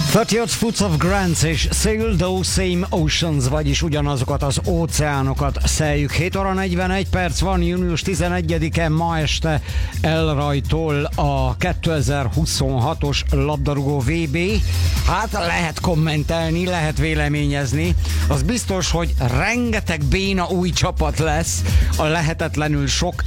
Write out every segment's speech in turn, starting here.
30 Foot of Grants és Sail Those Same Oceans, vagyis ugyanazokat az óceánokat szeljük. 7 óra 41 perc van, június 11-e, ma este elrajtol a 2026-os labdarúgó VB. Hát lehet kommentelni, lehet véleményezni. Az biztos, hogy rengeteg béna új csapat lesz, a lehetetlenül sok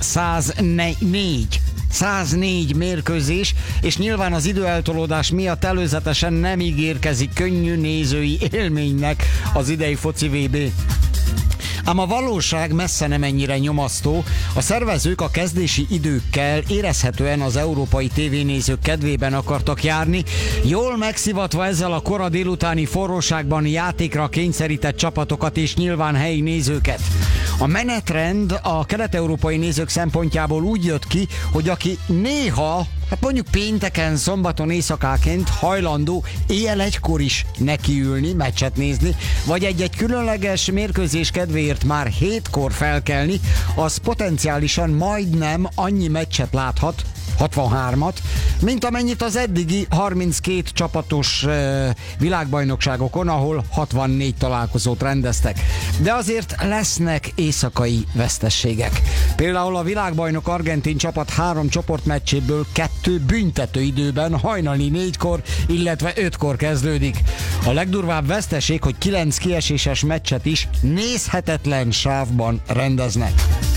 104 mérkőzés, és nyilván az időeltolódás miatt előzetesen nem ígérkezik könnyű nézői élménynek az idei foci VB. Ám a valóság messze nem ennyire nyomasztó. A szervezők a kezdési időkkel érezhetően az európai tévénézők kedvében akartak járni, jól megszivatva ezzel a kora délutáni forróságban játékra kényszerített csapatokat és nyilván helyi nézőket. A menetrend a kelet-európai nézők szempontjából úgy jött ki, hogy aki néha, mondjuk pénteken, szombaton éjszakáként hajlandó éjjel egykor is nekiülni, meccset nézni, vagy egy-egy különleges mérkőzés kedvéért már 7-kor felkelni, az potenciálisan majdnem annyi meccset láthat, 63-at, mint amennyit az eddigi 32 csapatos világbajnokságokon, ahol 64 találkozót rendeztek. De azért lesznek éjszakai vesztességek. Például a világbajnok argentin csapat 3 csoportmeccséből 2 büntető időben hajnali 4-kor, illetve 5-kor kezdődik. A legdurvább veszteség, hogy 9 kieséses meccset is nézhetetlen sávban rendeznek.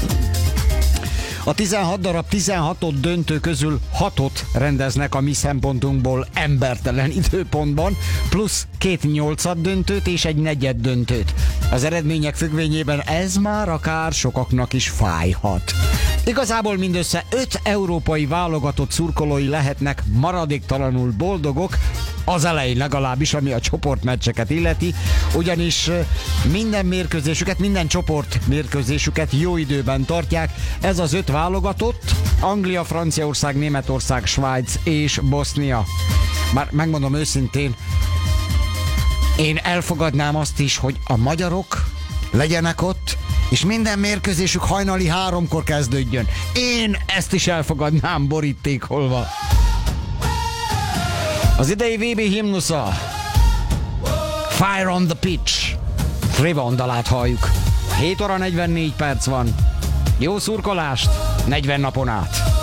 A 16 darab 16-ot döntő közül 6-ot rendeznek a mi szempontunkból embertelen időpontban, plusz 2 8-at döntőt és egy negyed döntőt. Az eredmények függvényében ez már akár sokaknak is fájhat. Igazából mindössze 5 európai válogatott szurkolói lehetnek maradéktalanul boldogok, az elején legalábbis, ami a csoportmeccseket illeti, ugyanis minden mérkőzésüket, minden csoport mérkőzésüket jó időben tartják. Ez az 5 válogatott: Anglia, Franciaország, Németország, Svájc és Bosznia. Már megmondom őszintén, én elfogadnám azt is, hogy a magyarok legyenek ott, és minden mérkőzésük hajnali 3-kor kezdődjön. Én ezt is elfogadnám borítékolva. Az idei VB himnusza Fire on the Pitch. Trevon dalát halljuk. 7 óra 44 perc van. Jó szurkolást 40 napon át.